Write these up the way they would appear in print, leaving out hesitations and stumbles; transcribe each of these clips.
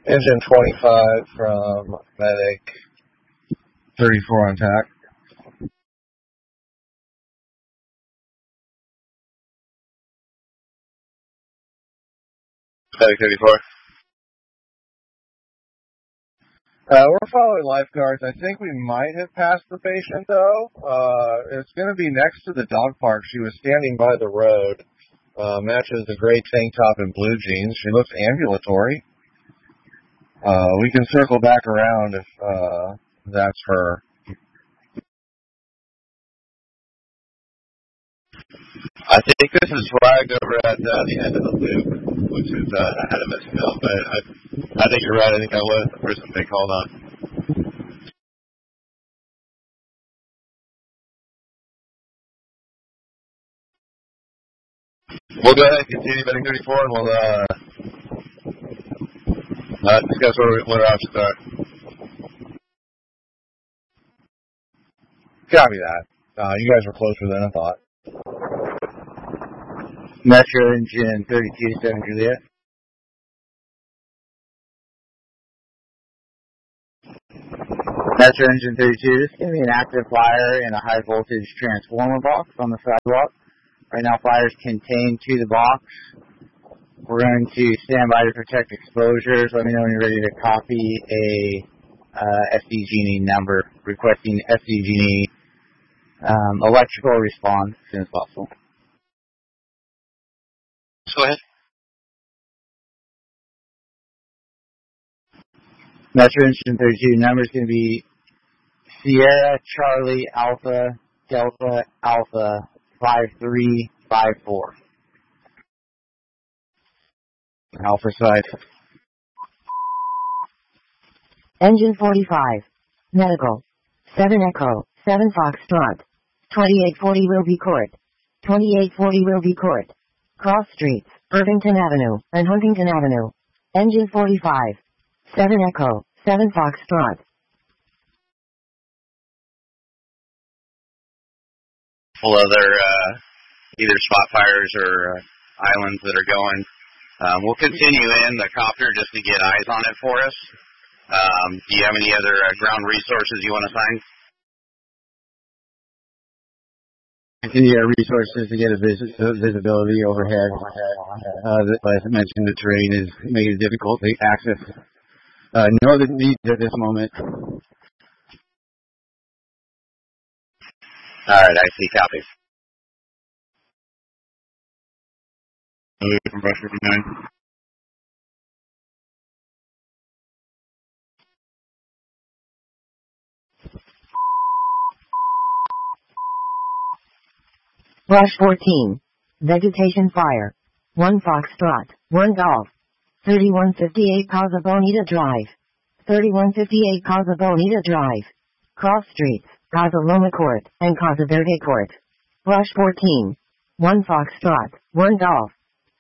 Engine 25 from Medic 34 on TAC. Medic 34. We're following lifeguards. I think we might have passed the patient, though. It's going to be next to the dog park. She was standing by the road. Matches the gray tank top and blue jeans. She looks ambulatory. We can circle back around if that's her. I think this is flagged over at the end of the loop, which is ahead of us still. But I think you're right. I think I was the person they called on. We'll go ahead and continue Medic 34, and we'll discuss what our options are. Copy that. You guys were closer than I thought. Metro Engine 32, 7 Juliet. Metro Engine 32, this is going to be an active fire in a high voltage transformer box on the sidewalk. Right now, fire is contained to the box. We're going to stand by to protect exposures. Let me know when you're ready to copy a SDG&E number, requesting SDG&E electrical response as soon as possible. Go ahead. Metro Engine 32 number is going to be Sierra Charlie Alpha Delta Alpha 5354. Alpha side. Engine 45. Medical. 7 Echo. 7 Foxtrot. 2840 Wilby Court. 2840 Wilby Court. Cross Streets, Irvington Avenue, and Huntington Avenue. Engine 45. 7 Echo. 7 Foxtrot. Full other either spot fires or islands that are going. We'll continue in the copter just to get eyes on it for us. Do you have any other ground resources you want to assign? Continue our resources to get a visibility overhead. As I mentioned, the terrain is making it difficult to access. No other needs at this moment. All right, I see. Copy. From Rush 59. Rush 14. Vegetation fire. 1 Foxtrot. 1 Golf. 3158 Casa Bonita Drive. 3158 Casa Bonita Drive. Cross Streets, Casa Loma Court, and Casa Verde Court. Rush 14. 1 Foxtrot. 1 Golf.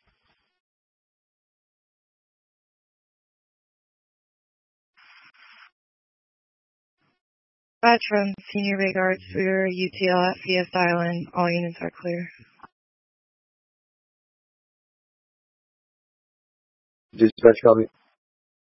Badge from Senior Regards, we're UTL at Fiesta Island. All units are clear. Dispatch copy.